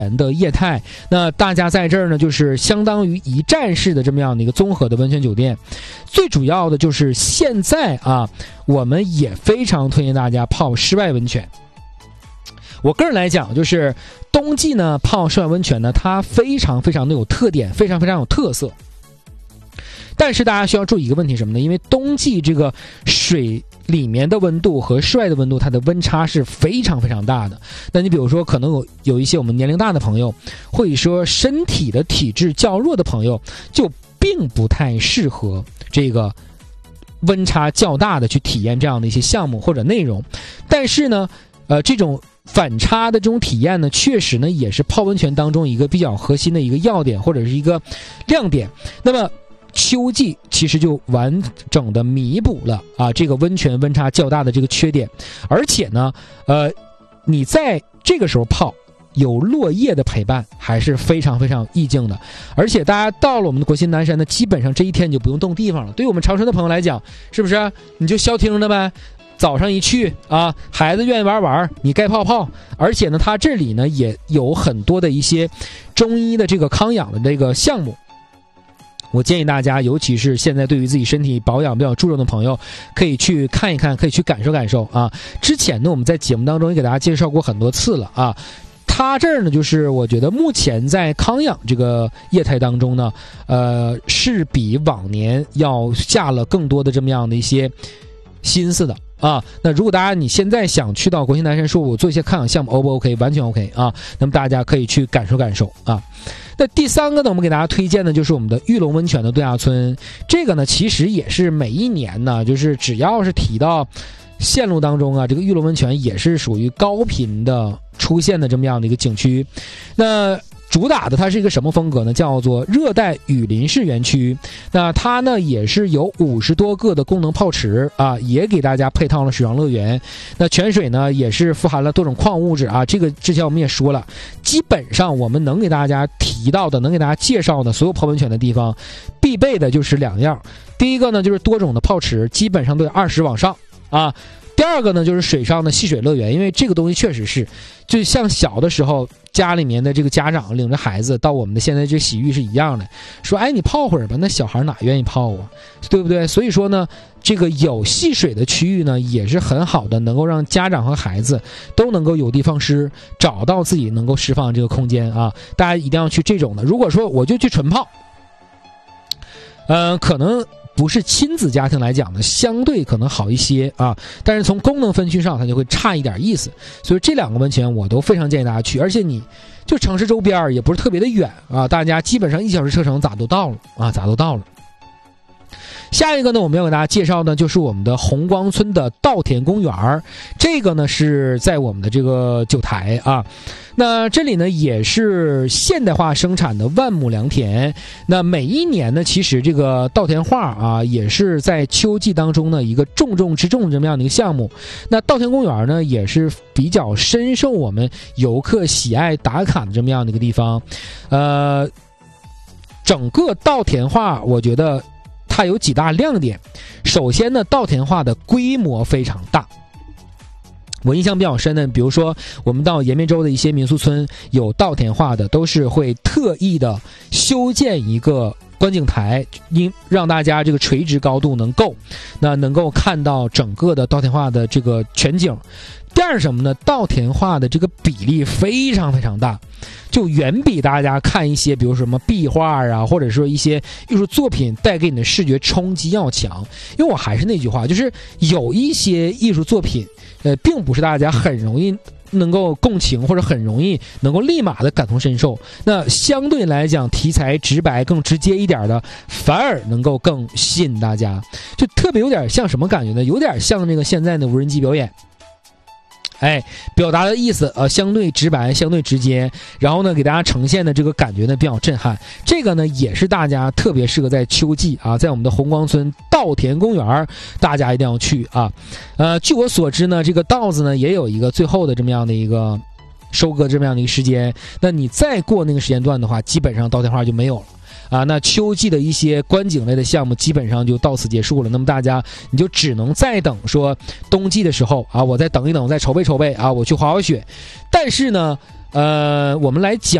的业态。那大家在这儿呢，就是相当于一站式的这么样的一个综合的温泉酒店。最主要的就是现在啊，我们也非常推荐大家泡室外温泉。我个人来讲，就是冬季呢泡室外温泉呢，它非常非常的有特点，非常非常有特色。但是大家需要注意一个问题什么呢？因为冬季这个水里面的温度和室外的温度，它的温差是非常非常大的。那你比如说，可能有一些我们年龄大的朋友，或者说身体的体质较弱的朋友，就并不太适合这个温差较大的去体验这样的一些项目或者内容。但是呢，这种反差的这种体验呢，确实呢也是泡温泉当中一个比较核心的一个要点或者是一个亮点。那么秋季其实就完整的弥补了这个温泉温差较大的这个缺点，而且呢，你在这个时候泡有落叶的陪伴，还是非常非常意境的。而且大家到了我们的国新南山呢，基本上这一天你就不用动地方了。对于我们长春的朋友来讲，是不是你就消停的呗？早上一去啊，孩子愿意玩，你该泡泡。而且呢，它这里呢也有很多的一些中医的这个康养的这个项目。我建议大家，尤其是现在对于自己身体保养比较注重的朋友，可以去看一看，可以去感受感受啊。之前呢，我们在节目当中也给大家介绍过很多次了啊。它这儿呢，就是我觉得目前在康养这个业态当中呢，是比往年要下了更多的这么样的一些心思的。那如果大家你现在想去到国新南山说我做一些康养项目 O 不 OK？ 完全 OK 啊。那么大家可以去感受感受啊。那第三个呢，我们给大家推荐的就是我们的玉龙温泉的度假村。这个呢，其实也是每一年呢，就是只要是提到线路当中这个玉龙温泉也是属于高频的出现的这么样的一个景区。那主打的它是一个什么风格呢？叫做热带雨林式园区。那它呢也是有50多个的功能泡池也给大家配套了水上乐园。那泉水呢也是富含了多种矿物质这个之前我们也说了，基本上我们能给大家提到的，能给大家介绍的所有泡温泉的地方，必备的就是2样。第一个呢就是多种的泡池，基本上都有20往上第二个呢就是水上的戏水乐园，因为这个东西确实是就像小的时候家里面的这个家长领着孩子到我们的现在这洗浴是一样的，说你泡会儿吧，那小孩哪愿意泡对不对？所以说呢，这个有戏水的区域呢也是很好的，能够让家长和孩子都能够有的放矢，找到自己能够释放这个空间大家一定要去这种的。如果说我就去纯泡，可能不是亲子家庭来讲呢，相对可能好一些但是从功能分区上它就会差一点意思。所以这2个温泉我都非常建议大家去，而且你就城市周边也不是特别的远大家基本上1小时车程咋都到了下一个呢，我们要给大家介绍的就是我们的红光村的稻田公园。这个呢是在我们的这个九台那这里呢也是现代化生产的万亩良田。那每一年呢，其实这个稻田画也是在秋季当中呢一个重中之重的这么样的一个项目。那稻田公园呢也是比较深受我们游客喜爱打卡的这么样的一个地方。整个稻田画我觉得它有几大亮点。首先呢，稻田画的规模非常大。我印象比较深的，比如说我们到延边州的一些民宿村有稻田画的，都是会特意的修建一个观景台，让大家这个垂直高度能够看到整个的稻田画的这个全景。第二什么呢？稻田画的这个比例非常非常大，就远比大家看一些比如什么壁画或者说一些艺术作品带给你的视觉冲击要强。因为我还是那句话，就是有一些艺术作品并不是大家很容易能够共情，或者很容易能够立马的感同身受。那相对来讲题材直白更直接一点的，反而能够更吸引大家。就特别有点像什么感觉呢？有点像那个现在的无人机表演。表达的意思相对直白，相对直接，然后呢给大家呈现的这个感觉呢比较震撼。这个呢也是大家特别适合在秋季在我们的红光村稻田公园大家一定要去据我所知呢，这个稻子呢也有一个最后的这么样的一个收割这么样的一个时间，那你再过那个时间段的话，基本上稻田画就没有了那秋季的一些观景类的项目基本上就到此结束了。那么大家你就只能再等说冬季的时候我再等一等，我再筹备筹备我去滑雪。但是呢我们来讲